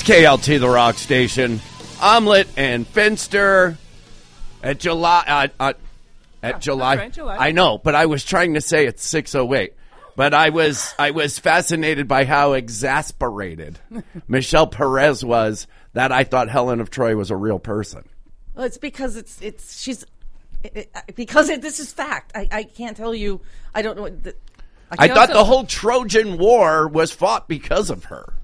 KLT, the rock station. Omelet and Finster at July. July. I know, but I was trying to say it's 6:08. But I was fascinated by how exasperated Michelle Perez was that I thought Helen of Troy was a real person. Well, it's because this is fact. I can't tell you. I don't know. I thought the whole Trojan War was fought because of her.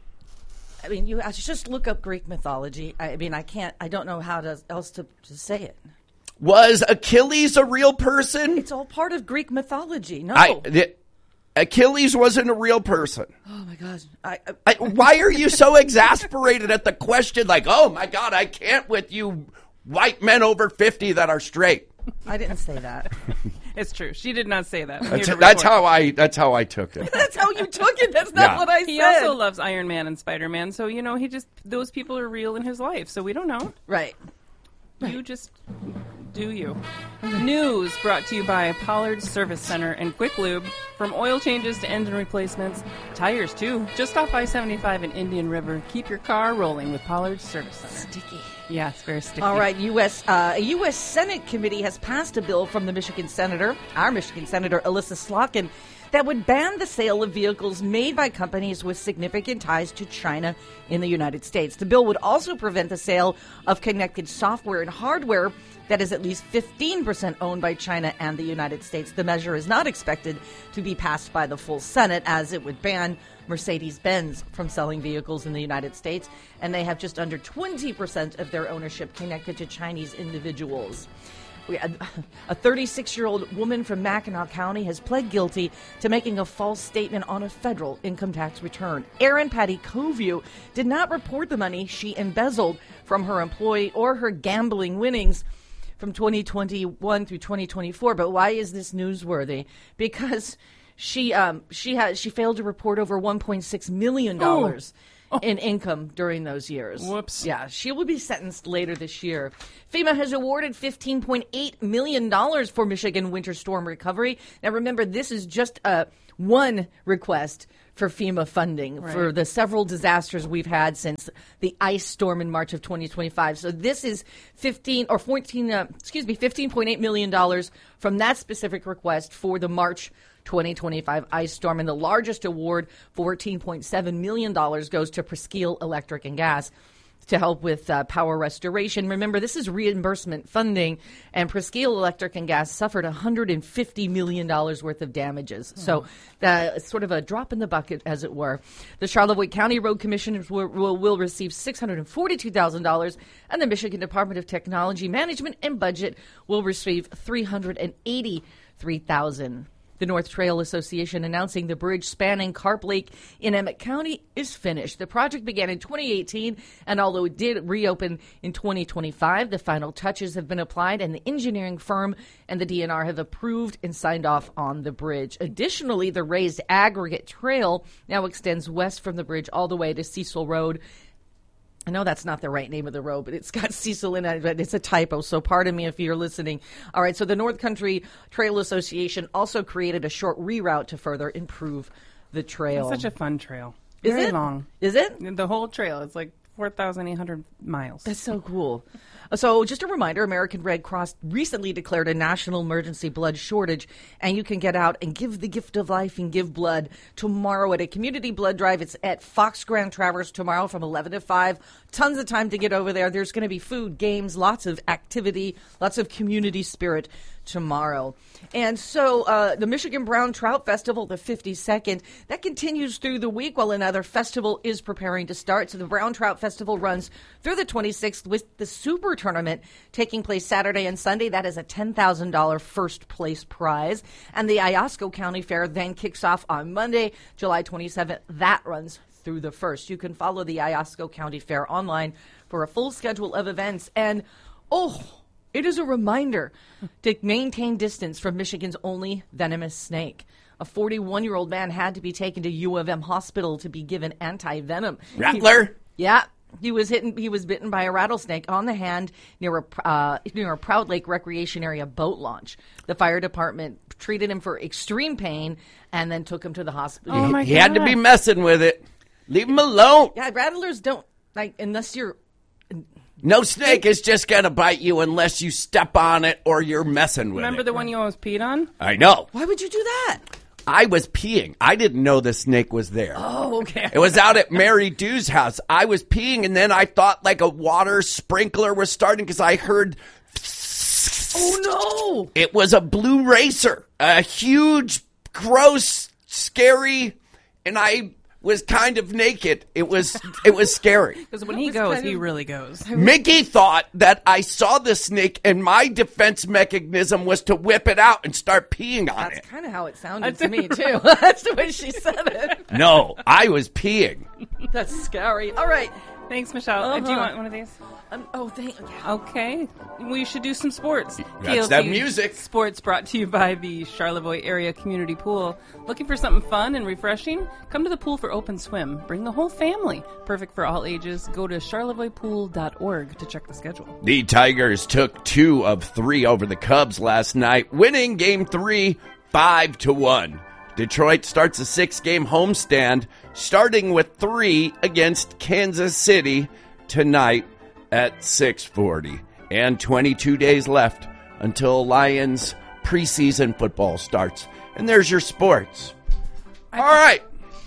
I mean, you just look up Greek mythology. I mean, I don't know how else to say it. Was Achilles a real person? It's all part of Greek mythology. No. Achilles wasn't a real person. Oh, my gosh. Why are you so exasperated at the question like, oh, my God, I can't with you white men over 50 that are straight? I didn't say that. It's true. She did not say that. That's how I took it. That's how you took it. That's not what I said. He also loves Iron Man and Spider-Man, so, those people are real in his life, so we don't know. Right. You just do you. News brought to you by Pollard Service Center and Quick Lube. From oil changes to engine replacements, tires too. Just off I-75 in Indian River. Keep your car rolling with Pollard Service Center. Sticky. Yeah, it's very sticky. All right, a U.S. Senate committee has passed a bill from our Michigan Senator, Elissa Slotkin, that would ban the sale of vehicles made by companies with significant ties to China in the United States. The bill would also prevent the sale of connected software and hardware that is at least 15% owned by China and the United States. The measure is not expected to be passed by the full Senate, as it would ban Mercedes-Benz from selling vehicles in the United States, and they have just under 20% of their ownership connected to Chinese individuals. A 36-year-old woman from Mackinac County has pled guilty to making a false statement on a federal income tax return. Erin Patty Coview did not report the money she embezzled from her employee or her gambling winnings from 2021 through 2024. But why is this newsworthy? Because she failed to report over $1.6 million in income during those years. Whoops. Yeah, she will be sentenced later this year. FEMA has awarded $15.8 million for Michigan winter storm recovery. Now, remember, this is just one request for FEMA funding for the several disasters we've had since the ice storm in March of 2025. So this is $15.8 million from that specific request for the March 2025 ice storm. And the largest award, $14.7 million, goes to Presqu'île Electric and Gas to help with power restoration. Remember, this is reimbursement funding, and Presqu'île Electric and Gas suffered $150 million worth of damages. So sort of a drop in the bucket, as it were. The Charlevoix County Road Commissioners will receive $642,000, and the Michigan Department of Technology Management and Budget will receive $383,000. The North Trail Association announcing the bridge spanning Carp Lake in Emmett County is finished. The project began in 2018, and although it did reopen in 2025, the final touches have been applied, and the engineering firm and the DNR have approved and signed off on the bridge. Additionally, the raised aggregate trail now extends west from the bridge all the way to Cecil Road. I know that's not the right name of the road, but it's got Cecil in it, but it's a typo, so pardon me if you're listening. All right, so the North Country Trail Association also created a short reroute to further improve the trail. It's such a fun trail. Very long. Is it? The whole trail. It's like 4,800 miles. That's so cool. So just a reminder, American Red Cross recently declared a national emergency blood shortage, and you can get out and give the gift of life and give blood tomorrow at a community blood drive. It's at Fox Grand Traverse tomorrow from 11 to 5. Tons of time to get over there. There's going to be food, games, lots of activity, lots of community spirit tomorrow. And so the Michigan Brown Trout Festival, the 52nd, that continues through the week while another festival is preparing to start. So the Brown Trout Festival runs through the 26th with the Super Tournament taking place Saturday and Sunday. That is a $10,000 first place prize. And the Iosco County Fair then kicks off on Monday, July 27th. That runs through the 1st. You can follow the Iosco County Fair online for a full schedule of events. And, it is a reminder to maintain distance from Michigan's only venomous snake. A 41-year-old man had to be taken to U of M hospital to be given anti-venom. Rattler? He was bitten by a rattlesnake on the hand near a Proud Lake Recreation Area boat launch. The fire department treated him for extreme pain and then took him to the hospital. He had to be messing with it. Leave him alone. Yeah, rattlers don't Like, unless you're... No snake is just going to bite you unless you step on it or you're messing with it. Remember the one you almost peed on? I know. Why would you do that? I was peeing. I didn't know the snake was there. Oh, okay. It was out at Mary Dew's house. I was peeing, and then I thought like a water sprinkler was starting because I heard... Oh, no. It was a blue racer. A huge, gross, scary, and I... was kind of naked. It was scary. Because when he goes, he really goes. Mickey thought that I saw the snake and my defense mechanism was to whip it out and start peeing on it. That's kind of how it sounded to me, too. That's the way she said it. No, I was peeing. That's scary. All right. Thanks, Michelle. Do you want one of these? Okay. We should do some sports. That's that music. Sports brought to you by the Charlevoix Area Community Pool. Looking for something fun and refreshing? Come to the pool for open swim. Bring the whole family. Perfect for all ages. Go to charlevoixpool.org to check the schedule. The Tigers took 2 of 3 over the Cubs last night, winning Game 3 5-1. Detroit starts a 6-game homestand, starting with 3 against Kansas City tonight at 6:40. And 22 days left until Lions preseason football starts. And there's your sports. All right.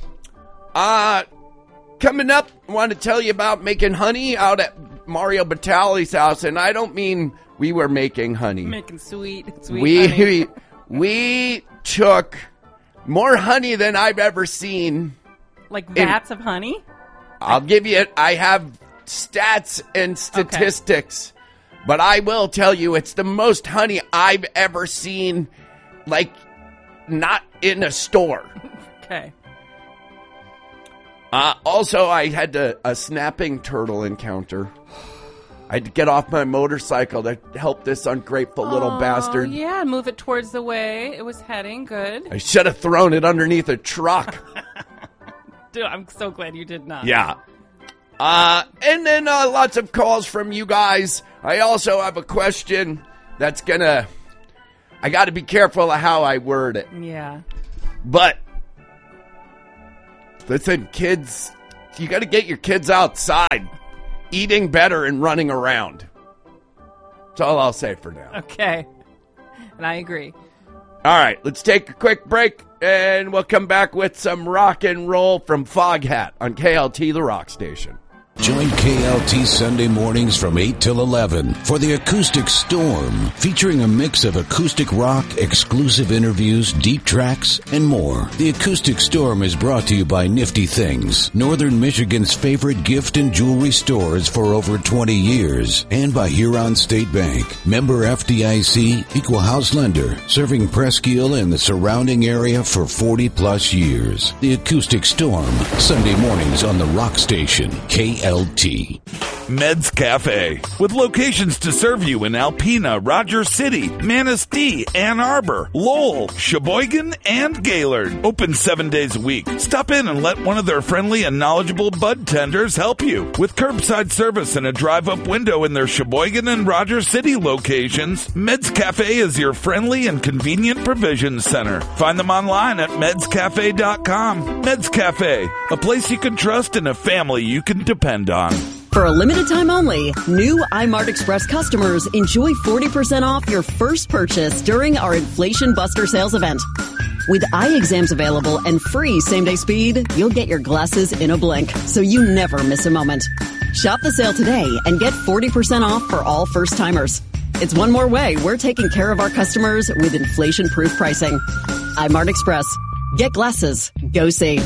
Coming up, I want to tell you about making honey out at Mario Batali's house. And I don't mean we were making honey. Making sweet honey. We took more honey than I've ever seen. Like vats of honey? I'll give you it. I have stats and statistics, but I will tell you it's the most honey I've ever seen, like, not in a store. Okay. Also, I had a snapping turtle encounter. I had to get off my motorcycle to help this ungrateful little bastard. Yeah, move it towards the way it was heading. Good. I should have thrown it underneath a truck. Dude, I'm so glad you did not. Yeah. And then lots of calls from you guys. I also have a question that's I got to be careful of how I word it. Yeah. But, listen, kids, you got to get your kids outside, eating better and running around. That's all I'll say for now. Okay. And I agree. All right, let's take a quick break, and we'll come back with some rock and roll from Foghat on KLT, the rock station. Join KLT Sunday mornings from 8 till 11 for the Acoustic Storm, featuring a mix of acoustic rock, exclusive interviews, deep tracks, and more. The Acoustic Storm is brought to you by Nifty Things, Northern Michigan's favorite gift and jewelry stores for over 20 years, and by Huron State Bank, member FDIC, equal house lender, serving Presque Isle and the surrounding area for 40-plus years. The Acoustic Storm, Sunday mornings on the rock station, KLT. Meds Cafe, with locations to serve you in Alpena, Rogers City, Manistee, Ann Arbor, Lowell, Sheboygan, and Gaylord. Open 7 days a week. Stop in and let one of their friendly and knowledgeable bud tenders help you. With curbside service and a drive-up window in their Sheboygan and Rogers City locations, Meds Cafe is your friendly and convenient provision center. Find them online at medscafe.com. Meds Cafe, a place you can trust and a family you can depend on. For a limited time only, new iMart Express customers enjoy 40% off your first purchase during our Inflation Buster sales event. With eye exams available and free same-day speed, you'll get your glasses in a blink, so you never miss a moment. Shop the sale today and get 40% off for all first-timers. It's one more way we're taking care of our customers with inflation-proof pricing. iMart Express. Get glasses. Go see.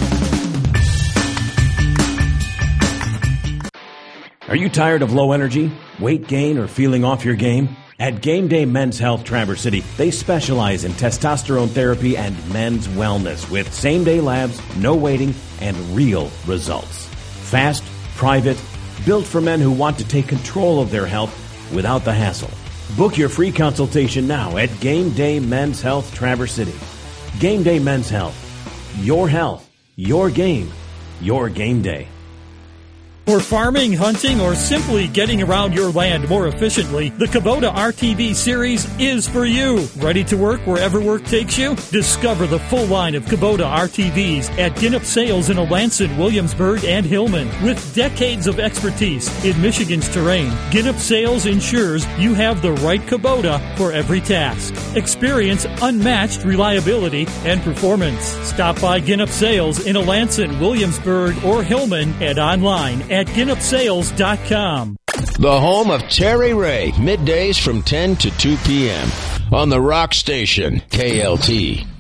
Are you tired of low energy, weight gain, or feeling off your game? At Game Day Men's Health Traverse City, they specialize in testosterone therapy and men's wellness with same-day labs, no waiting, and real results. Fast, private, built for men who want to take control of their health without the hassle. Book your free consultation now at Game Day Men's Health Traverse City. Game Day Men's Health. Your health, your game, your game day. For farming, hunting, or simply getting around your land more efficiently, the Kubota RTV series is for you. Ready to work wherever work takes you? Discover the full line of Kubota RTVs at Ginnup Sales in Alanson, Williamsburg, and Hillman. With decades of expertise in Michigan's terrain, Ginnup Sales ensures you have the right Kubota for every task. Experience unmatched reliability and performance. Stop by Ginnup Sales in Alanson, Williamsburg, or Hillman and online at GinnupSales.com. The home of Terry Ray, middays from 10 to 2 p.m. on the Rock Station, KLT.